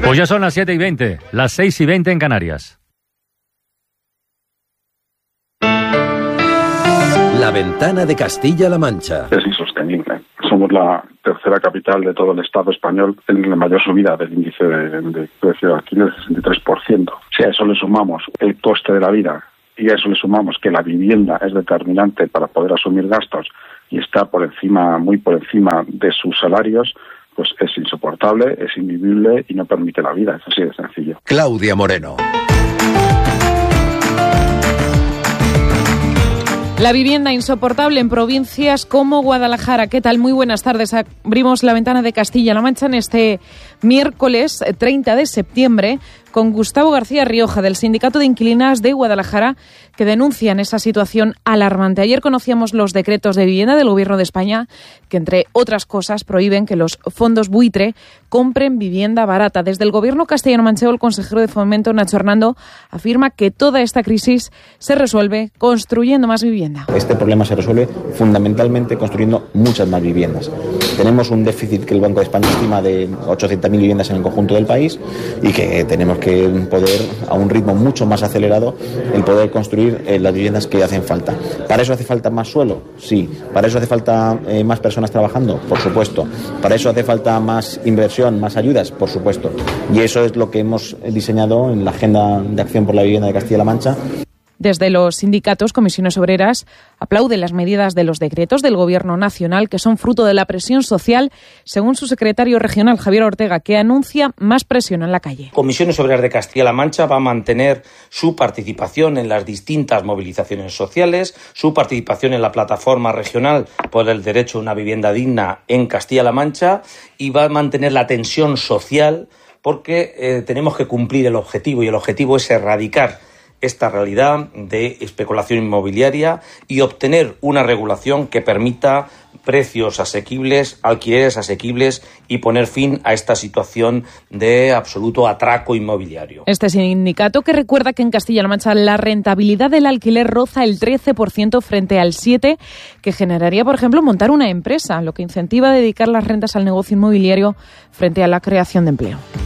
Pues ya son las 7:20, las 6:20 en Canarias. La ventana de Castilla-La Mancha. Es insostenible. Somos la tercera capital de todo el Estado español en la mayor subida del índice de precio de alquiler, del 63%. Si a eso le sumamos el coste de la vida y a eso le sumamos que la vivienda es determinante para poder asumir gastos y está muy por encima de sus salarios, pues es insoportable, es invivible y no permite la vida. Es así de sencillo. Claudia Moreno. La vivienda insoportable en provincias como Guadalajara. ¿Qué tal? Muy buenas tardes. Abrimos la ventana de Castilla-La Mancha en este miércoles 30 de septiembre con Gustavo García Rioja, del Sindicato de Inquilinas de Guadalajara, que denuncian esa situación alarmante. Ayer conocíamos los decretos de vivienda del Gobierno de España, que entre otras cosas prohíben que los fondos buitre compren vivienda barata. Desde el Gobierno castellano-manchego, el consejero de Fomento, Nacho Hernando, afirma que toda esta crisis se resuelve construyendo más vivienda. Este problema se resuelve fundamentalmente construyendo muchas más viviendas. Tenemos un déficit que el Banco de España estima de 800.000 viviendas en el conjunto del país y que tenemos que poder, a un ritmo mucho más acelerado, el poder construir las viviendas que hacen falta. ¿Para eso hace falta más suelo? Sí. ¿Para eso hace falta más personas trabajando? Por supuesto. ¿Para eso hace falta más inversión, más ayudas? Por supuesto. Y eso es lo que hemos diseñado en la Agenda de Acción por la Vivienda de Castilla-La Mancha. Desde los sindicatos, comisiones obreras aplauden las medidas de los decretos del Gobierno nacional, que son fruto de la presión social, según su secretario regional, Javier Ortega, que anuncia más presión en la calle. Comisiones Obreras de Castilla-La Mancha va a mantener su participación en las distintas movilizaciones sociales, su participación en la plataforma regional por el derecho a una vivienda digna en Castilla-La Mancha, y va a mantener la tensión social porque tenemos que cumplir el objetivo, y el objetivo es erradicar esta realidad de especulación inmobiliaria y obtener una regulación que permita precios asequibles, alquileres asequibles y poner fin a esta situación de absoluto atraco inmobiliario. Este sindicato, que recuerda que en Castilla-La Mancha la rentabilidad del alquiler roza el 13% frente al 7% que generaría, por ejemplo, montar una empresa, lo que incentiva a dedicar las rentas al negocio inmobiliario frente a la creación de empleo.